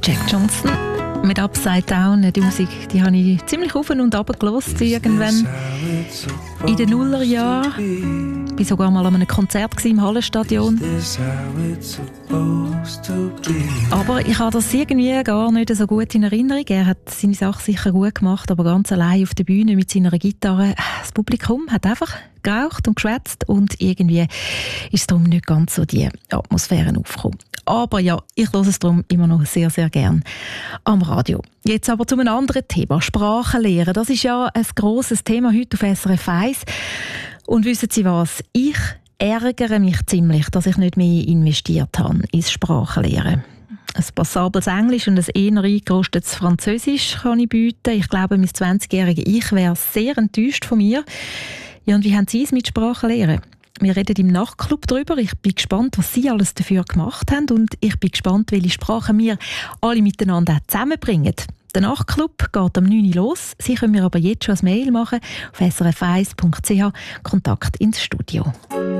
Jack Johnson mit Upside Down. Die Musik, die habe ich ziemlich auf und runter gehört, irgendwann in den Nullerjahren. Ich war sogar mal an einem Konzert im Hallenstadion. Aber ich habe das irgendwie gar nicht so gut in Erinnerung. Er hat seine Sache sicher gut gemacht, aber ganz allein auf der Bühne mit seiner Gitarre. Das Publikum hat einfach geraucht und geschwätzt und irgendwie ist darum nicht ganz so die Atmosphäre aufgekommen. Aber ja, ich höre es darum immer noch sehr, sehr gern am Radio. Jetzt aber zu einem anderen Thema, Sprachenlehre. Das ist ja ein grosses Thema heute auf SRF 1. Und wissen Sie was? Ich ärgere mich ziemlich, dass ich nicht mehr investiert habe ins Sprachenlehren. Ein passables Englisch und ein eher eingerostetes Französisch kann ich bieten. Ich glaube, mein 20-jähriges Ich wäre sehr enttäuscht von mir. Ja, und wie haben Sie es mit Sprachenlehren? Wir reden im Nachtclub darüber. Ich bin gespannt, was Sie alles dafür gemacht haben. Und ich bin gespannt, welche Sprachen wir alle miteinander zusammenbringen. Der Nachtclub geht am 9 Uhr los. Sie können mir aber jetzt schon ein Mail machen auf srf1.ch. Kontakt ins Studio.